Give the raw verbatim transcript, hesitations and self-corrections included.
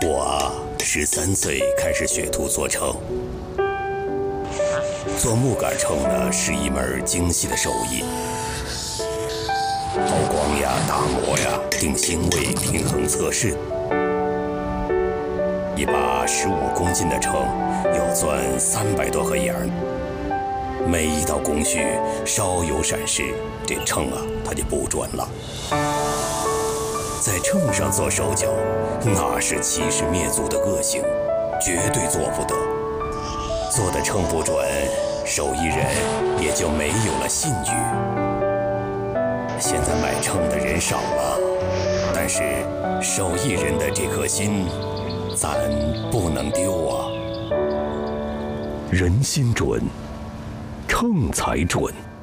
我啊，十三岁开始学徒做秤。做木杆秤呢，是一门精细的手艺。抛光呀、打磨呀、定星位、平衡测试。一把十五公斤的秤要钻三百多个眼儿，每一道工序稍有闪失，这秤啊它就不准了。在秤上做手脚，那是欺师灭祖的恶行，绝对做不得。做的秤不准，手艺人也就没有了信誉。现在买秤的人少了，但是手艺人的这颗心，咱不能丢啊。人心准，秤才准。